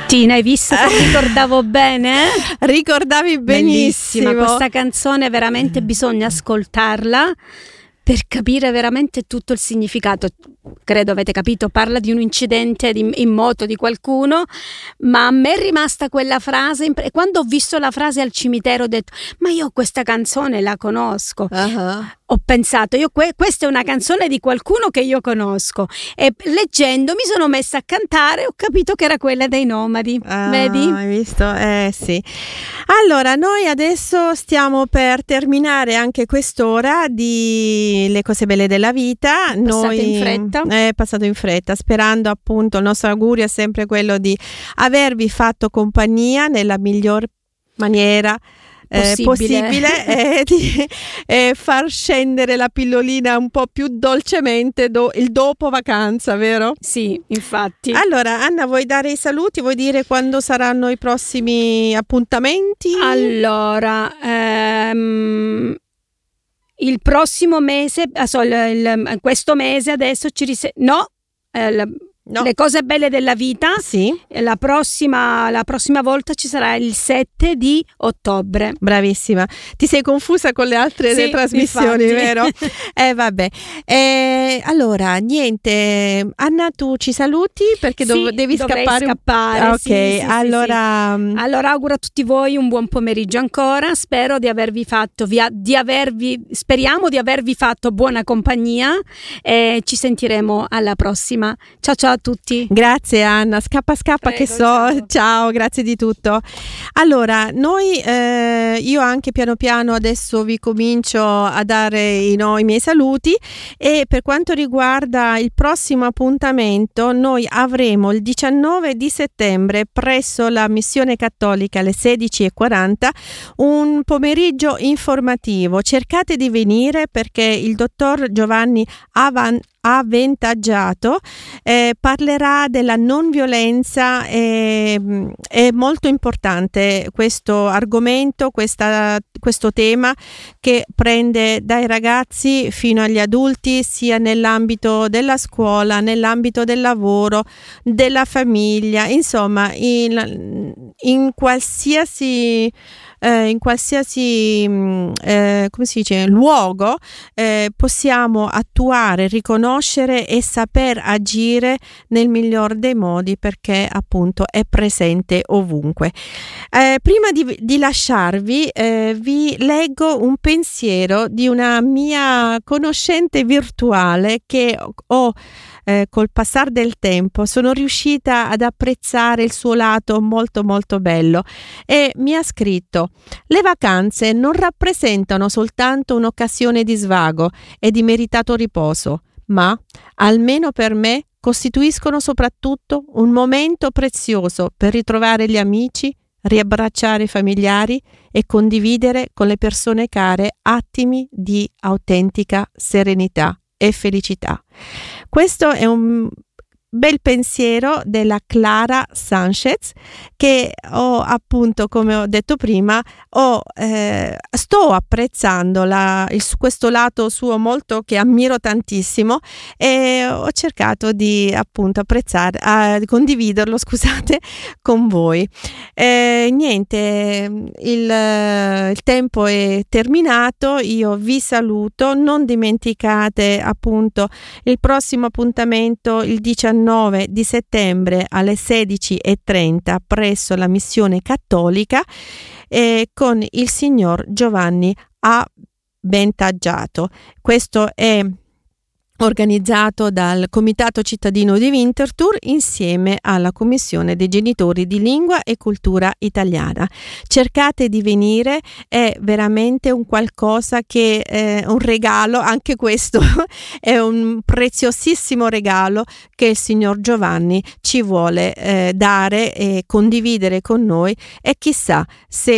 Tina, hai visto che ricordavo bene? Ricordavi benissimo. Bellissima, questa canzone veramente bisogna ascoltarla per capire veramente tutto il significato. Credo avete capito, parla di un incidente in moto di qualcuno, ma a me è rimasta quella frase, e quando ho visto la frase al cimitero ho detto, ma io questa canzone la conosco. Ho pensato, questa è una canzone di qualcuno che io conosco, e leggendo mi sono messa a cantare e ho capito che era quella dei Nomadi. Vedi? Hai visto? Sì. Allora, noi adesso stiamo per terminare anche quest'ora di Le cose belle della vita. È passato in fretta, sperando appunto, il nostro augurio è sempre quello di avervi fatto compagnia nella miglior maniera possibile e di far scendere la pillolina un po' più dolcemente il dopo vacanza, vero? Sì, infatti. Allora, Anna, vuoi dare i saluti? Vuoi dire quando saranno i prossimi appuntamenti? Allora, il prossimo mese, questo mese adesso Le cose belle della vita. Sì. La prossima volta ci sarà il 7 di ottobre. Bravissima. Ti sei confusa con le altre trasmissioni, infatti. Vero? Vabbè. Allora, niente. Anna, tu ci saluti perché devi scappare. Ok, sì, allora. Sì. Allora auguro a tutti voi un buon pomeriggio ancora. Spero di avervi fatto, speriamo di avervi fatto buona compagnia e ci sentiremo alla prossima. Ciao a tutti. Grazie Anna, scappa Prego, che so. Ciao, grazie di tutto. Allora, io anche piano piano adesso vi comincio a dare i miei saluti, e per quanto riguarda il prossimo appuntamento, noi avremo il 19 di settembre presso la Missione Cattolica alle 16:40 un pomeriggio informativo. Cercate di venire perché il dottor Giovanni Avvantaggiato parlerà della non violenza. È molto importante questo argomento, questo tema, che prende dai ragazzi fino agli adulti, sia nell'ambito della scuola, nell'ambito del lavoro, della famiglia, insomma in qualsiasi come si dice, luogo possiamo attuare, riconoscere e saper agire nel miglior dei modi, perché appunto è presente ovunque. Prima di lasciarvi vi leggo un pensiero di una mia conoscente virtuale che ho col passare del tempo sono riuscita ad apprezzare il suo lato molto molto bello, e mi ha scritto: le vacanze non rappresentano soltanto un'occasione di svago e di meritato riposo, ma, almeno per me, costituiscono soprattutto un momento prezioso per ritrovare gli amici, riabbracciare i familiari e condividere con le persone care attimi di autentica serenità e felicità. Questo è un bel pensiero della Clara Sanchez, che ho, appunto, come ho detto prima, sto apprezzando questo lato suo molto, che ammiro tantissimo, e ho cercato di appunto condividerlo, con voi. Niente, il tempo è terminato, io vi saluto, non dimenticate appunto il prossimo appuntamento il 19 di settembre alle 16:30 presso la Missione Cattolica con il signor Giovanni Avvantaggiato. Questo è organizzato dal Comitato Cittadino di Winterthur insieme alla Commissione dei Genitori di Lingua e Cultura Italiana. Cercate di venire, è veramente un qualcosa che è un regalo, anche questo è un preziosissimo regalo che il signor Giovanni ci vuole dare e condividere con noi, e chissà se